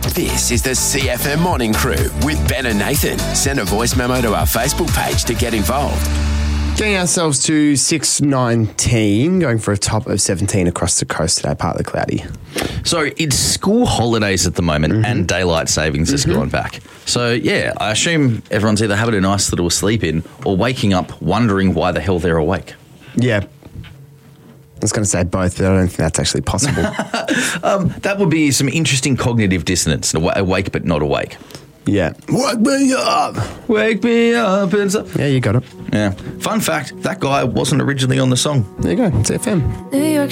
This is the CFM Morning Crew with Ben and Nathan. Send a voice memo to our Facebook page to get involved. Getting ourselves to 6:19, going for a top of 17 across the coast today, partly cloudy. So it's school holidays at the moment and daylight savings has gone back. So, yeah, I assume everyone's either having a nice little sleep in or waking up wondering why the hell they're awake. Yeah. I was going to say both, but I don't think that's actually possible. That would be some interesting cognitive dissonance, awake but not awake. Yeah. Wake me up. Wake me up. And so- Yeah, you got it. yeah. Fun fact, that guy wasn't originally on the song. There you go. It's FM. New York